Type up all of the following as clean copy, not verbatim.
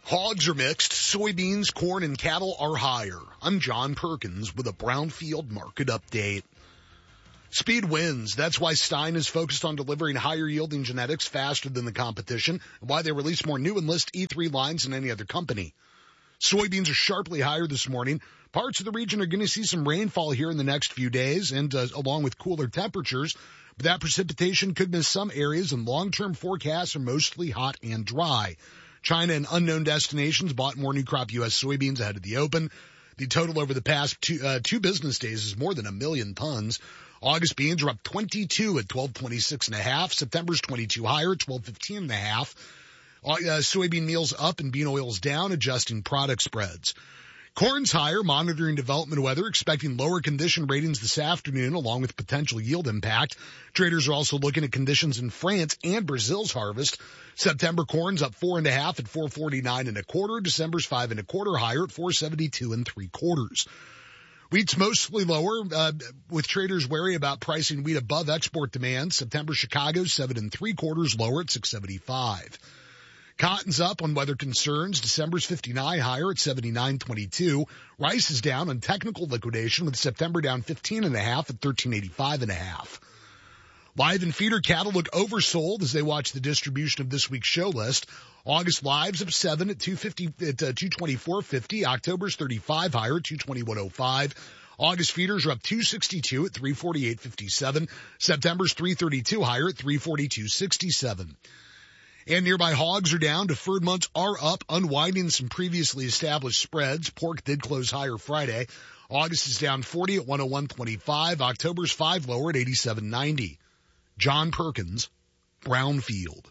Hogs are mixed, soybeans, corn, and cattle are higher. I'm John Perkins with a Brownfield market update. Speed wins. That's why Stein is focused on delivering higher yielding genetics faster than the competition, and why they release more new Enlist E3 lines than any other company. Soybeans are sharply higher this morning. Parts of the region are going to see some rainfall here in the next few days, and along with cooler temperatures, but that precipitation could miss some areas, and long-term forecasts are mostly hot and dry. China and unknown destinations bought more new crop U.S. soybeans ahead of the open. The total over the past two business days is more than 1 million tons. August beans are up 22 at 1226.5. September's 22 higher at 1215.5. Soybean meal's up and bean oil's down, adjusting product spreads. Corn's higher, monitoring development weather, expecting lower condition ratings this afternoon along with potential yield impact. Traders are also looking at conditions in France and Brazil's harvest. September corn's up 4.5 at 449.25. December's 5.25 higher at 472.75. Wheat's mostly lower, with traders wary about pricing wheat above export demand. September Chicago's 7.75 lower at 675. Cotton's up on weather concerns. December's 59 higher at 79.22. Rice is down on technical liquidation with September down 15.5 at 1385.5. Live and feeder cattle look oversold as they watch the distribution of this week's show list. August lives up 7 at 224.50. October's 35 higher at 221.05. August feeders are up 262 at 348.57. September's 332 higher at 342.67. And nearby hogs are down. Deferred months are up, unwinding some previously established spreads. Pork did close higher Friday. August is down 40 at 101.25. October's 5 lower at 87.90. John Perkins, Brownfield.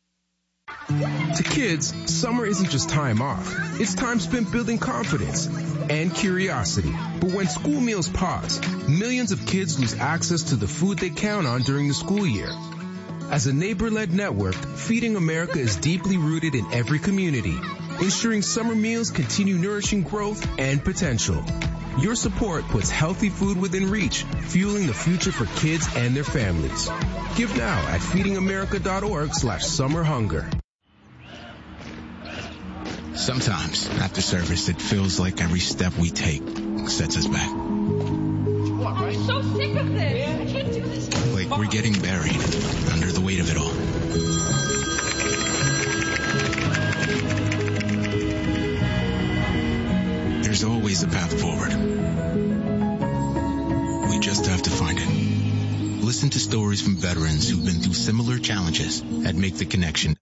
To kids, summer isn't just time off. It's time spent building confidence and curiosity. But when school meals pause, millions of kids lose access to the food they count on during the school year. As a neighbor-led network, Feeding America is deeply rooted in every community, ensuring summer meals continue nourishing growth and potential. Your support puts healthy food within reach, fueling the future for kids and their families. Give now at feedingamerica.org/summerhunger. Sometimes, after service, it feels like every step we take sets us back. I'm so sick of this. I can't do this. Like we're getting buried under the weight of it all. There's always a path forward. We just have to find it. Listen to stories from veterans who've been through similar challenges at maketheconnection.org.